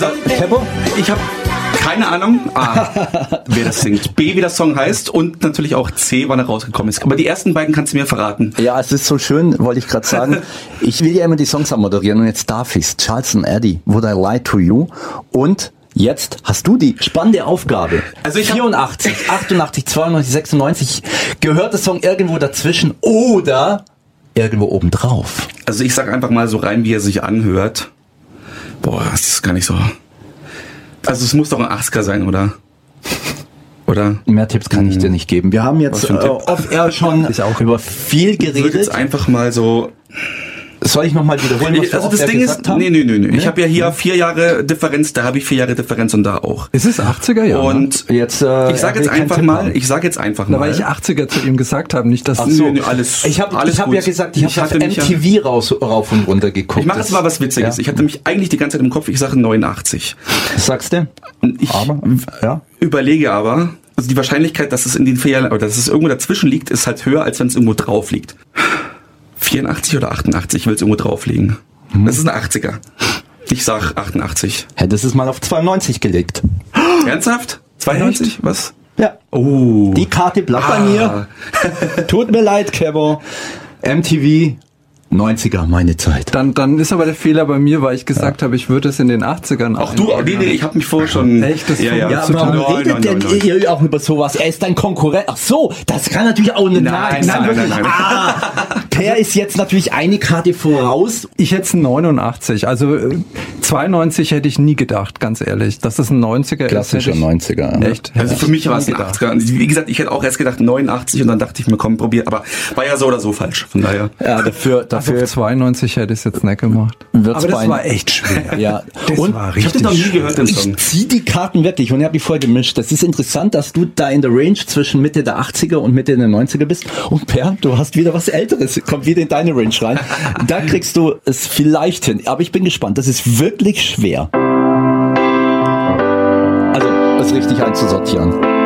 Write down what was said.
Keppo? Ich habe keine Ahnung, A, wer das singt, B, wie der Song heißt und natürlich auch C, wann er rausgekommen ist. Aber die ersten beiden kannst du mir verraten. Ja, es ist so schön, wollte ich gerade sagen. Ich will ja immer die Songs moderieren und jetzt darf ich's. Charles & Eddie, Would I Lie to You? Und jetzt hast du die spannende Aufgabe. Also ich 84, 88, 92, 96. Gehört der Song irgendwo dazwischen oder irgendwo obendrauf? Also ich sag einfach mal so rein, wie er sich anhört. Boah, das ist gar nicht so... Also es muss doch ein 80er sein, oder? Oder? Mehr Tipps kann ich dir nicht geben. Wir haben jetzt er schon auch über viel geredet. Ich würde jetzt einfach mal so... Soll ich nochmal wiederholen, was also das Ding ist, nee. Ich habe ja hier 4 Jahre Differenz, da habe ich 4 Jahre Differenz und da auch. Es ist 80er Jahre. Und jetzt, ich sage jetzt einfach mal, weil ich 80er zu ihm gesagt habe, nicht dass alles. Ich habe ja gesagt, ich habe MTV rauf und runter geguckt. Ich mache jetzt mal was Witziges. Ja. Ich hatte mich eigentlich die ganze Zeit im Kopf, ich sage 89. Was sagst du? Ich überlege aber, also die Wahrscheinlichkeit, dass es in den 4 Jahren, oder dass es irgendwo dazwischen liegt, ist halt höher, als wenn es irgendwo drauf liegt. 84 oder 88, ich will es irgendwo drauflegen. Das ist ein 80er. Ich sag 88. Hättest es mal auf 92 gelegt. Ernsthaft? 92? Echt? Was? Ja. Oh. Die Karte bleibt bei mir. Tut mir leid, Kevin. MTV 90er, meine Zeit. Dann ist aber der Fehler bei mir, weil ich gesagt habe, ich würde es in den 80ern auch du, nee, ich habe mich vorher schon... Echt? Das warum redet denn ihr auch über sowas? Er ist ein Konkurrent. Ach so, das kann natürlich auch eine... Nein. Per ist jetzt natürlich eine Karte voraus. Ich hätte es 89, also 92 hätte ich nie gedacht, ganz ehrlich. Dass das ein 90er Klassischer ist. Klassischer 90er. Echt? Also für mich war es ein 80er. Wie gesagt, ich hätte auch erst gedacht 89 und dann dachte ich mir, komm, probier. Aber war ja so oder so falsch, von daher. Ja, dafür 92 hätte ich es jetzt nicht gemacht. Aber das war echt schwer. Ja. Und war ich habe den noch nie gehört, den Song. Ich zieh die Karten wirklich und ich habe die voll gemischt. Das ist interessant, dass du da in der Range zwischen Mitte der 80er und Mitte der 90er bist. Und Per, du hast wieder was Älteres. Kommt wieder in deine Range rein. Da kriegst du es vielleicht hin. Aber ich bin gespannt. Das ist wirklich schwer. Also, das richtig einzusortieren.